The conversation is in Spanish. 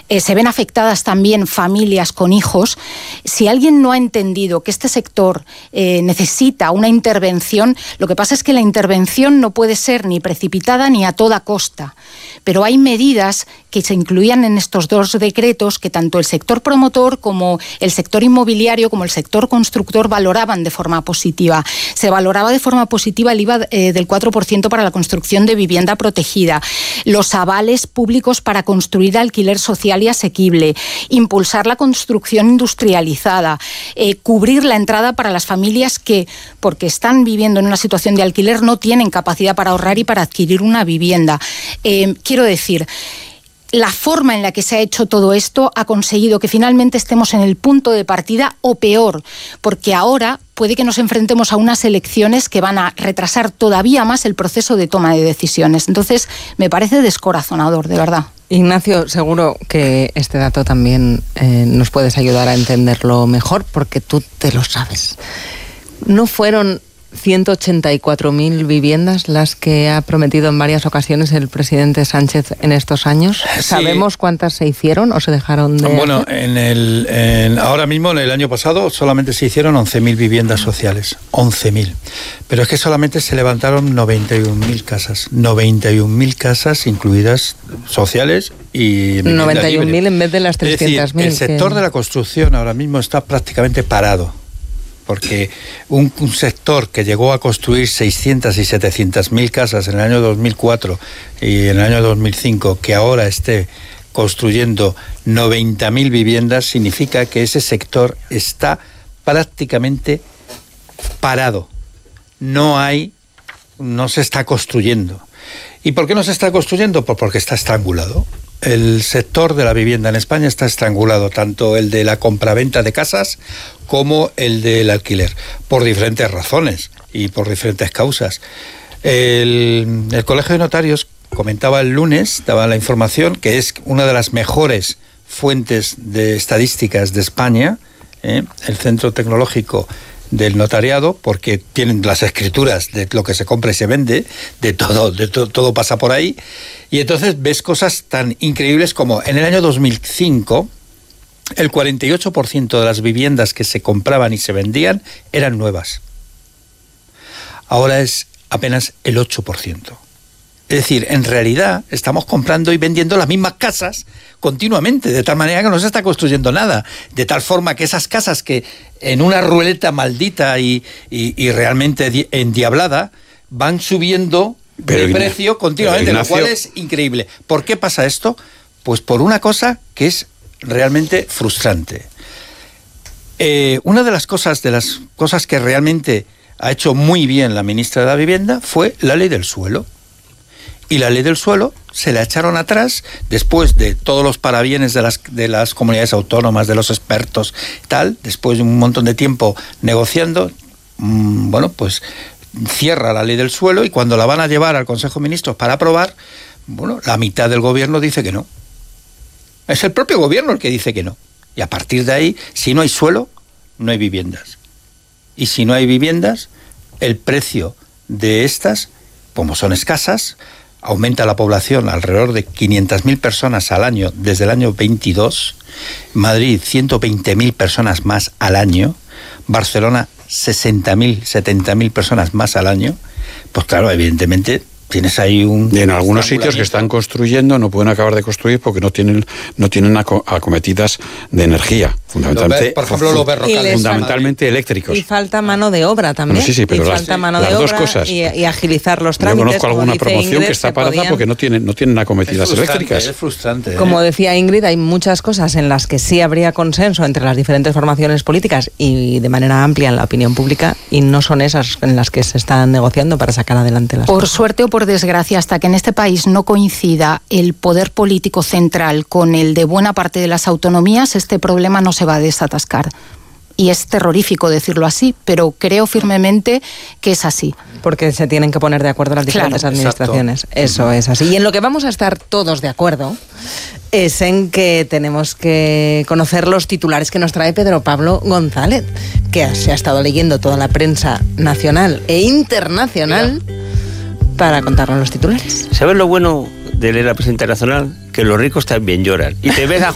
se ven afectadas también familias con hijos. Si alguien no ha entendido que este sector necesita una intervención, lo que pasa es que la intervención no puede ser ni precipitada ni a toda costa. Pero hay medidas que se incluían en estos dos decretos que tanto el sector promotor como el sector inmobiliario como el sector constructor valoraban de forma positiva. Se valoraba de forma positiva el IVA del 4% para la construcción de vivienda protegida, los avales públicos para construir alquiler social y asequible, impulsar la construcción industrializada, cubrir la entrada para las familias que, porque están viviendo en una situación de alquiler, no tienen capacidad para ahorrar y para adquirir una vivienda. Quiero decir, la forma en la que se ha hecho todo esto ha conseguido que finalmente estemos en el punto de partida o peor, porque ahora puede que nos enfrentemos a unas elecciones que van a retrasar todavía más el proceso de toma de decisiones. Entonces, me parece descorazonador, de verdad. Ignacio, seguro que este dato también nos puedes ayudar a entenderlo mejor, porque tú te lo sabes. ¿No fueron 184.000 viviendas las que ha prometido en varias ocasiones el presidente Sánchez en estos años? ¿Sabemos cuántas se hicieron o se dejaron de hacer? Ahora mismo, en el año pasado, solamente se hicieron 11.000 viviendas sociales. 11.000. Pero es que solamente se levantaron 91.000 casas. 91.000 casas incluidas sociales y 91.000 en vez de las 300.000. Es decir, el sector de la construcción ahora mismo está prácticamente parado. Porque un sector que llegó a construir 600 y 700.000 casas en el año 2004 y en el año 2005, que ahora esté construyendo 90.000 viviendas, significa que ese sector está prácticamente parado. No se está construyendo. ¿Y por qué no se está construyendo? Pues porque está estrangulado. El sector de la vivienda en España está estrangulado, tanto el de la compraventa de casas como el del alquiler, por diferentes razones y por diferentes causas. El Colegio de Notarios comentaba el lunes, daba la información, que es una de las mejores fuentes de estadísticas de España, el Centro Tecnológico del Notariado, porque tienen las escrituras de lo que se compra y se vende, de todo pasa por ahí, y entonces ves cosas tan increíbles como en el año 2005 el 48% de las viviendas que se compraban y se vendían eran nuevas. Ahora es apenas el 8%. Es decir, en realidad estamos comprando y vendiendo las mismas casas continuamente, de tal manera que no se está construyendo nada, de tal forma que esas casas que en una ruleta maldita y realmente endiablada van subiendo de precio continuamente, lo cual es increíble. ¿Por qué pasa esto? Pues por una cosa que es realmente frustrante. Una de las cosas que realmente ha hecho muy bien la ministra de la Vivienda fue la ley del suelo. Y la ley del suelo se la echaron atrás después de todos los parabienes de las comunidades autónomas, de los expertos, después de un montón de tiempo negociando, pues cierra la ley del suelo, y cuando la van a llevar al Consejo de Ministros para aprobar, la mitad del gobierno dice que no. Es el propio gobierno el que dice que no. Y a partir de ahí, si no hay suelo, no hay viviendas. Y si no hay viviendas, el precio de estas, como son escasas, aumenta la población alrededor de 500.000 personas al año desde el año 22, Madrid 120.000 personas más al año, Barcelona 60.000, 70.000 personas más al año, pues claro, evidentemente tienes ahí Y en algunos sitios que están construyendo no pueden acabar de construir porque no tienen acometidas de energía, fundamentalmente, por ejemplo, los berrocales, fundamentalmente eléctricos. Y falta mano de obra también. Sí, pero falta mano de obra dos cosas. Y agilizar los trámites. Yo conozco alguna promoción que está parada porque no tienen acometidas eléctricas. Es frustrante. Como decía Ingrid, hay muchas cosas en las que sí habría consenso entre las diferentes formaciones políticas y de manera amplia en la opinión pública, y no son esas en las que se están negociando para sacar adelante las cosas. Por suerte o por desgracia, hasta que en este país no coincida el poder político central con el de buena parte de las autonomías, este problema no se va a desatascar. Y es terrorífico decirlo así, pero creo firmemente que es así. Porque se tienen que poner de acuerdo las diferentes administraciones. Exacto. Eso es así. Y en lo que vamos a estar todos de acuerdo es en que tenemos que conocer los titulares que nos trae Pedro Pablo González, que se ha estado leyendo toda la prensa nacional e internacional para contarnos los titulares. ¿Sabes lo bueno de leer la prensa internacional? Que los ricos también lloran. Y te ves a